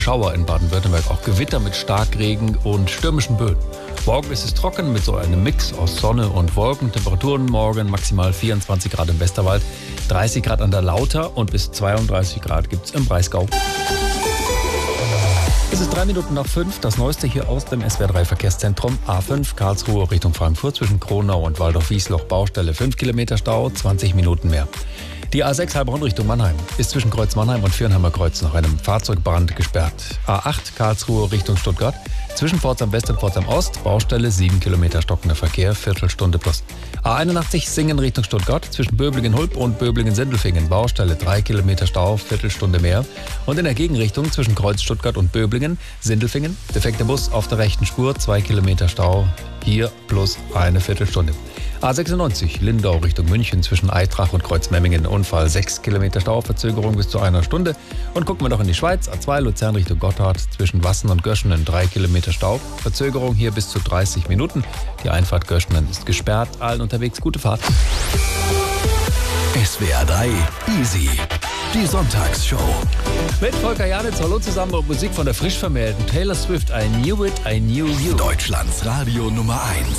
Schauer in Baden-Württemberg, auch Gewitter mit Starkregen und stürmischen Böen. Morgen ist es trocken mit so einem Mix aus Sonne und Wolken. Temperaturen morgen maximal 24 Grad im Westerwald, 30 Grad an der Lauter und bis 32 Grad gibt es im Breisgau. Es ist 3 Minuten nach 5, das Neueste hier aus dem SWR3 Verkehrszentrum. A5 Karlsruhe Richtung Frankfurt zwischen Kronau und Waldorf-Wiesloch Baustelle 5 Kilometer Stau, 20 Minuten mehr. Die A6 Heilbronn Richtung Mannheim ist zwischen Kreuz Mannheim und Viernheimer Kreuz nach einem Fahrzeugbrand gesperrt. A8 Karlsruhe Richtung Stuttgart zwischen Pforzheim West und Pforzheim Ost Baustelle 7 Kilometer stockender Verkehr, Viertelstunde plus. A81 Singen Richtung Stuttgart zwischen Böblingen-Hulp und Böblingen-Sindelfingen Baustelle 3 Kilometer Stau, Viertelstunde mehr. Und in der Gegenrichtung zwischen Kreuz Stuttgart und Böblingen, Sindelfingen, defekter Bus auf der rechten Spur, 2 Kilometer Stau, hier plus eine Viertelstunde. A96 Lindau Richtung München zwischen Eitrach und Kreuzmemmingen, Unfall 6 Kilometer Stau, Verzögerung bis zu einer Stunde. Und gucken wir noch in die Schweiz, A2 Luzern Richtung Gotthard zwischen Wassen und Göschenen 3 Kilometer Stau, Verzögerung hier bis zu 30 Minuten. Die Einfahrt Göschenen ist gesperrt, allen unterwegs gute Fahrt. SWR3 Easy, die Sonntagsshow. Mit Volker Janitz, hallo zusammen und Musik von der frisch vermählten Taylor Swift, I Knew It, I Knew You. Deutschlands Radio Nummer 1.